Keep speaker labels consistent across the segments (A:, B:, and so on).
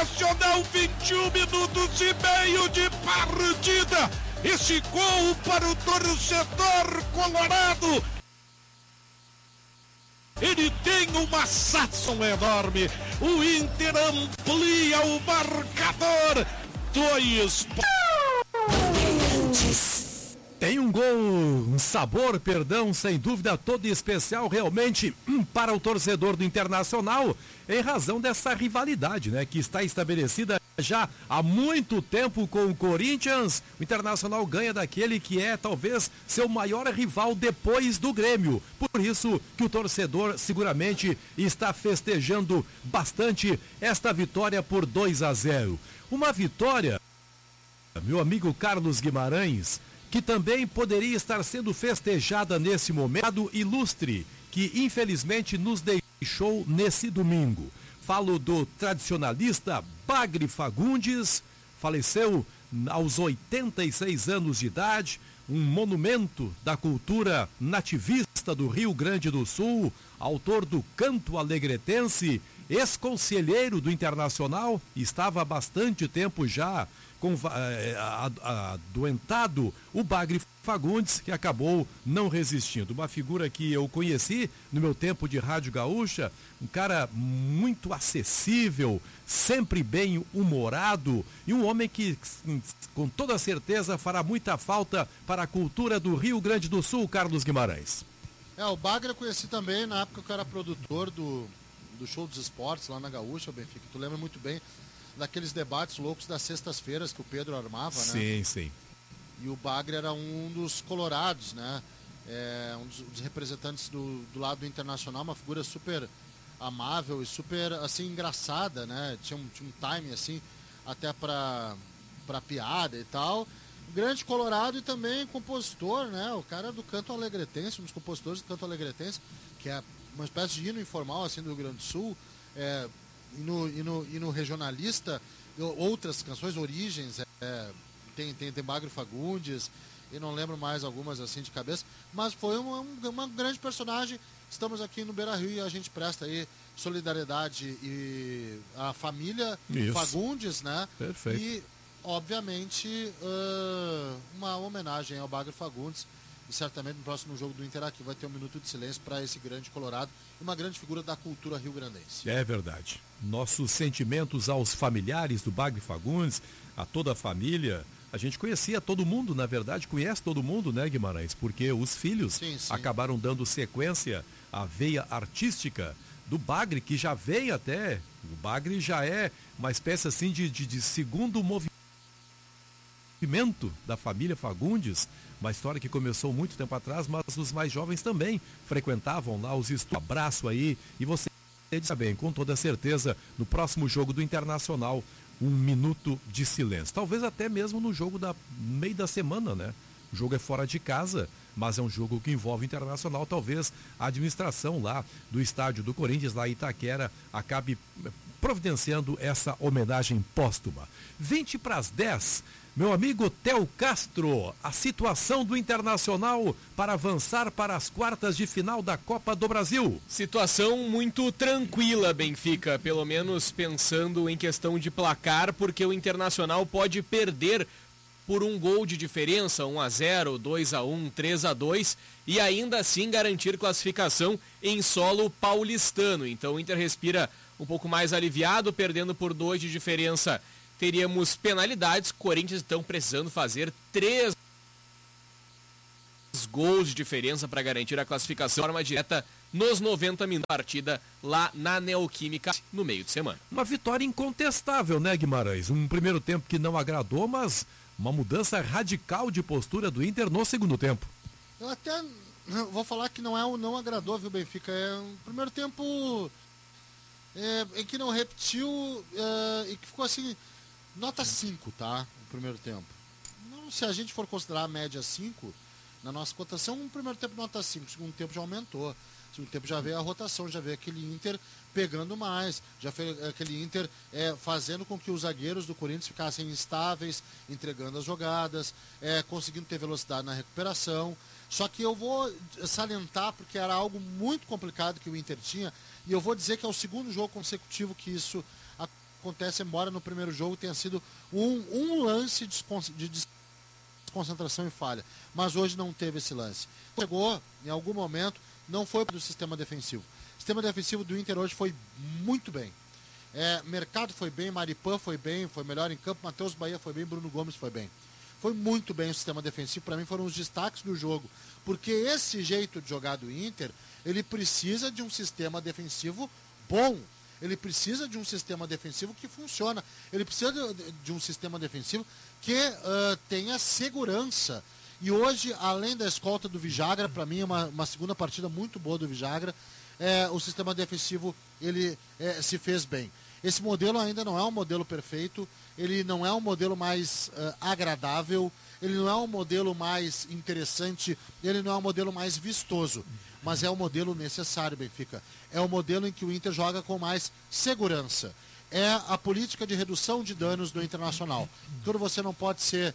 A: Internacional, 21 minutos e meio de partida. Esse gol para o torcedor colorado. Ele tem uma satisfação enorme. O Inter amplia o marcador. 2
B: Tem um gol, um sabor, perdão, sem dúvida todo especial realmente para o torcedor do Internacional, em razão dessa rivalidade, né, que está estabelecida já há muito tempo com o Corinthians. O Internacional ganha daquele que é talvez seu maior rival depois do Grêmio. Por isso que o torcedor seguramente está festejando bastante esta vitória por 2-0. Uma vitória, meu amigo Carlos Guimarães, que também poderia estar sendo festejada nesse momento, ilustre, que infelizmente nos deixou nesse domingo. Falo do tradicionalista Bagre Fagundes, faleceu aos 86 anos de idade, um monumento da cultura nativista do Rio Grande do Sul, autor do Canto Alegretense, ex-conselheiro do Internacional, estava há bastante tempo já adoentado, o Bagre Fagundes, que acabou não resistindo. Uma figura que eu conheci no meu tempo de Rádio Gaúcha, um cara muito acessível, sempre bem humorado e um homem que com toda certeza fará muita falta para a cultura do Rio Grande do Sul, Carlos Guimarães.
C: O Bagre eu conheci também na época que eu era produtor do Show dos Esportes lá na Gaúcha, Benfica. Tu lembra muito bem daqueles debates loucos das sextas-feiras que o Pedro armava, né?
B: Sim, sim.
C: E o Bagre era um dos colorados, né? Um dos representantes do lado do Internacional, uma figura super amável e super, assim, engraçada, né? Tinha um time, assim, até pra piada e tal. Grande colorado e também compositor, né? O cara do Canto Alegretense, um dos compositores do Canto Alegretense, que é uma espécie de hino informal, assim, do Rio Grande do Sul. E no regionalista, outras canções, Origens, tem Bagre Fagundes, e não lembro mais algumas assim de cabeça, mas foi uma grande personagem. Estamos aqui no Beira-Rio e a gente presta aí solidariedade e a família
B: Isso.
C: Fagundes, né?
B: Perfeito.
C: E, obviamente, uma homenagem ao Bagre Fagundes. E certamente no próximo jogo do Inter aqui vai ter um minuto de silêncio para esse grande colorado e uma grande figura da cultura rio-grandense.
B: É verdade. Nossos sentimentos aos familiares do Bagre Fagundes, a toda a família. A gente conhecia todo mundo, na verdade, conhece todo mundo, né, Guimarães? Porque os filhos
C: sim.
B: acabaram dando sequência à veia artística do Bagre, que já veio até. O Bagre já é uma espécie assim de segundo movimento da família Fagundes, uma história que começou muito tempo atrás, mas os mais jovens também frequentavam lá os estudos. Abraço aí, e você sabe bem, com toda certeza, no próximo jogo do Internacional, um minuto de silêncio. Talvez até mesmo no jogo da meio da semana, né? O jogo é fora de casa, mas é um jogo que envolve o Internacional. Talvez a administração lá do estádio do Corinthians, lá em Itaquera, acabe providenciando essa homenagem póstuma. 9:20. Meu amigo Theo Castro, a situação do Internacional para avançar para as quartas de final da Copa do Brasil.
D: Situação muito tranquila, Benfica, pelo menos pensando em questão de placar, porque o Internacional pode perder por um gol de diferença, 1-0, 2-1, 3-2, e ainda assim garantir classificação em solo paulistano. Então o Inter respira um pouco mais aliviado, perdendo por 2 de diferença. Teríamos penalidades, Corinthians estão precisando fazer 3 gols de diferença para garantir a classificação de forma direta nos 90 minutos da partida lá na Neoquímica no meio de semana.
B: Uma vitória incontestável, né, Guimarães? Um primeiro tempo que não agradou, mas uma mudança radical de postura do Inter no segundo tempo.
C: Eu até vou falar que não agradou, viu, Benfica? É um primeiro tempo em que não repetiu e que ficou assim, nota 5, tá? O primeiro tempo. Não, se a gente for considerar a média 5, na nossa cotação, um primeiro tempo nota 5, o segundo tempo já aumentou. O segundo tempo já veio a rotação, já veio aquele Inter pegando mais, já foi aquele Inter fazendo com que os zagueiros do Corinthians ficassem instáveis, entregando as jogadas, conseguindo ter velocidade na recuperação. Só que eu vou salientar, porque era algo muito complicado que o Inter tinha, e eu vou dizer que é o segundo jogo consecutivo que isso acontece, embora no primeiro jogo tenha sido um lance de desconcentração e falha. Mas hoje não teve esse lance. Chegou, em algum momento, não foi do sistema defensivo. O sistema defensivo do Inter hoje foi muito bem. Mercado foi bem, Maripã foi bem, foi melhor em campo, Matheus Bahia foi bem, Bruno Gomes foi bem. Foi muito bem o sistema defensivo, para mim foram os destaques do jogo. Porque esse jeito de jogar do Inter, ele precisa de um sistema defensivo bom. Ele precisa de um sistema defensivo que funciona. Ele precisa de um sistema defensivo que tenha segurança. E hoje, além da escolta do Vijagra, para mim é uma segunda partida muito boa do Vijagra, o sistema defensivo ele se fez bem. Esse modelo ainda não é um modelo perfeito, ele não é um modelo mais agradável, ele não é um modelo mais interessante, ele não é um modelo mais vistoso, mas é um modelo necessário, Benfica. É um modelo em que o Inter joga com mais segurança. É a política de redução de danos do Internacional. Quando você não pode ser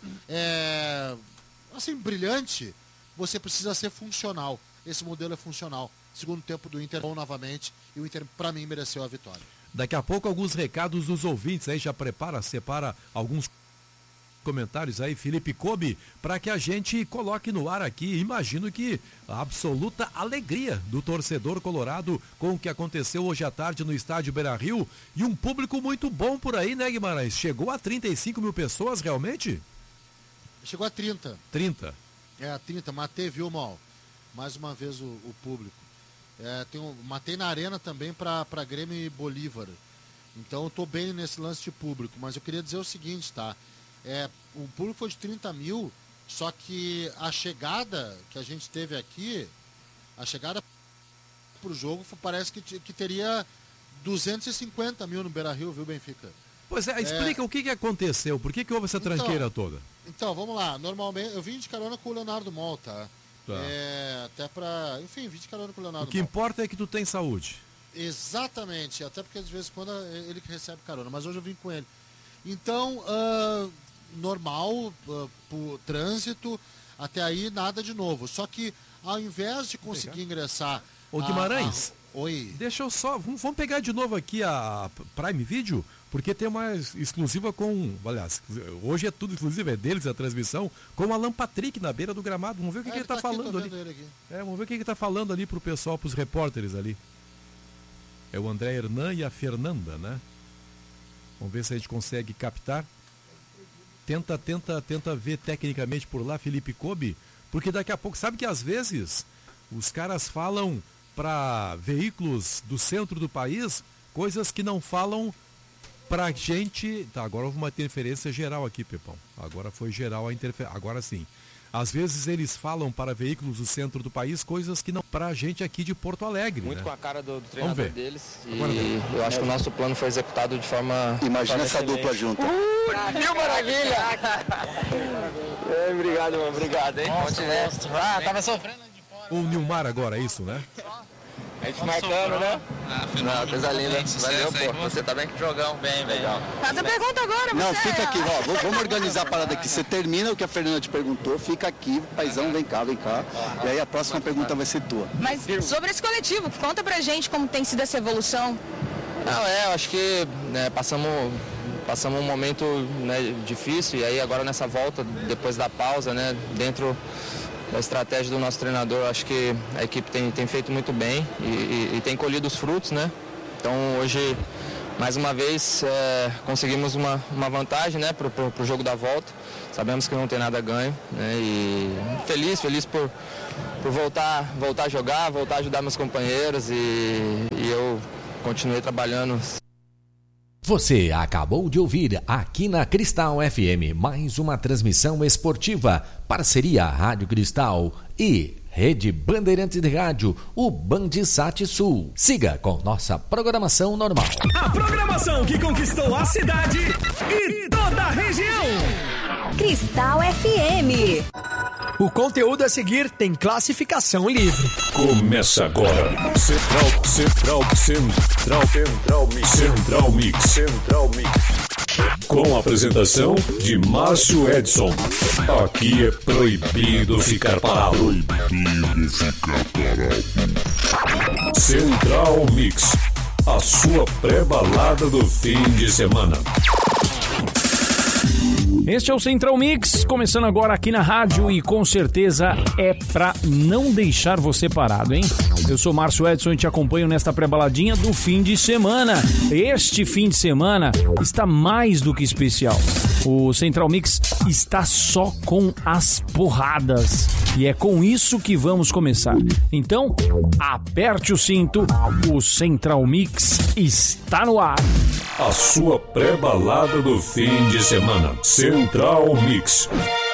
C: brilhante, você precisa ser funcional. Esse modelo é funcional. Segundo tempo do Inter, bom novamente, e o Inter, para mim, mereceu a vitória.
B: Daqui a pouco alguns recados dos ouvintes aí, já separa alguns comentários aí, Felipe Kobe, para que a gente coloque no ar aqui. Imagino que a absoluta alegria do torcedor colorado com o que aconteceu hoje à tarde no estádio Beira-Rio e um público muito bom por aí, né, Guimarães? Chegou a 35 mil pessoas realmente?
C: Chegou a 30.
B: 30?
C: 30. Matei, viu, Mal? Mais uma vez o público. Matei na arena também para Grêmio e Bolívar. Então eu estou bem nesse lance de público. Mas eu queria dizer o seguinte, tá? O público foi de 30 mil, só que a chegada que a gente teve aqui, a chegada pro jogo, parece que teria 250 mil no Beira-Rio, viu, Benfica?
B: Pois explica o que aconteceu, por que houve essa tranqueira toda?
C: Então, vamos lá. Normalmente, eu vim de carona com o Leonardo Mol, tá? Até pra... Enfim, vim de carona com o Leonardo Mol.
B: O que importa é que tu tem saúde.
C: Exatamente, até porque de vez em quando é ele que recebe carona, mas hoje eu vim com ele. Então, normal, por trânsito, até aí nada de novo. Só que ao invés de conseguir ingressar...
B: Ô Guimarães,
C: oi.
B: Deixa eu só, vamos pegar de novo aqui a Prime Video, porque tem uma exclusiva aliás, hoje é tudo exclusivo, é deles a transmissão, com o Alan Patrick na beira do gramado. Vamos ver o que ele está falando ali. Vamos ver o que ele está falando ali pro pessoal, pros repórteres ali. É o André Hernan e a Fernanda, né? Vamos ver se a gente consegue captar. Tenta ver tecnicamente por lá, Felipe Kobe, porque daqui a pouco, sabe que às vezes os caras falam para veículos do centro do país coisas que não falam pra gente. Tá, agora houve uma interferência geral aqui, Pepão. Agora foi geral a interferência. Agora sim. Às vezes eles falam para veículos do centro do país coisas que não pra gente aqui de Porto Alegre.
E: Muito,
B: né?
E: Com a cara do treinador deles.
B: E
E: eu acho que o nosso plano foi executado de forma...
F: Imagina essa dupla junta.
E: Que maravilha! Obrigado, mano. Obrigado, hein?
G: Tava sofrendo de fora.
B: O Nilmar agora, é isso, né?
E: A gente marcando, né?
G: Não,
E: coisa linda. Valeu, pô. Você tá bem? Jogão, bem, legal.
H: Faz a pergunta agora,
F: Não, fica aqui, ó. Vamos organizar a parada aqui. Você termina o que a Fernanda te perguntou, fica aqui, paizão, vem cá. E aí a próxima pergunta vai ser tua.
H: Mas sobre esse coletivo, conta pra gente como tem sido essa evolução.
E: Eu acho que passamos um momento, né, difícil, e aí agora nessa volta, depois da pausa, né, dentro da estratégia do nosso treinador, acho que a equipe tem feito muito bem e tem colhido os frutos, né? Então hoje, mais uma vez, conseguimos uma vantagem, né, pro jogo da volta. Sabemos que não tem nada ganho, né? E feliz por voltar a jogar, voltar a ajudar meus companheiros e eu continuei trabalhando.
I: Você acabou de ouvir aqui na Cristal FM mais uma transmissão esportiva, parceria Rádio Cristal e Rede Bandeirantes de Rádio, o Bandsat Sul. Siga com nossa programação normal.
J: A programação que conquistou a cidade e toda a região.
K: Cristal FM.
J: O conteúdo a seguir tem classificação livre.
L: Começa agora. Central Mix. Com a apresentação de Márcio Edson. Aqui é proibido ficar parado. Central Mix. A sua pré-balada do fim de semana.
M: Este é o Central Mix, começando agora aqui na rádio e com certeza é pra não deixar você parado, hein? Eu sou Márcio Edson e te acompanho nesta pré-baladinha do fim de semana. Este fim de semana está mais do que especial. O Central Mix está só com as porradas. E é com isso que vamos começar. Então, aperte o cinto, o Central Mix está no ar.
L: A sua pré-balada do fim de semana. Central Mix.